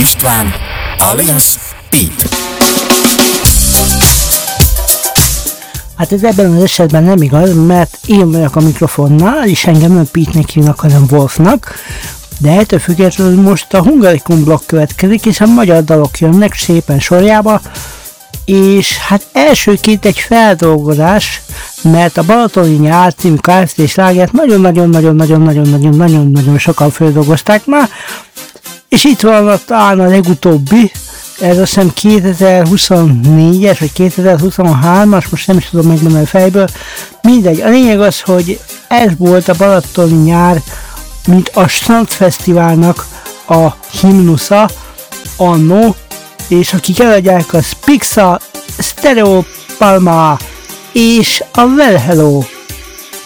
István, alias Pete. Hát ez ebben az esetben nem igaz, mert én vagyok a mikrofonnál, és engem nem Pete-nek hívnak, hanem Wolfnak. De ettől függetlenül most a Hungaricum blokk következik, és a magyar dalok jönnek szépen sorjába, és hát elsőként egy feldolgozás, mert a Balatoni Nyár című Kft. Slágert nagyon-nagyon sokan feldolgozták már, és itt van talán a legutóbbi, ez azt hiszem 2024-es vagy 2023-as, most nem is tudom megmondani a fejből, mindegy. A lényeg az, hogy ez volt a Balatoni Nyár, mint a Strandfesztiválnak a himnusza anno, és akik eladják az Pixa, Stereo Palma és a Well Hello.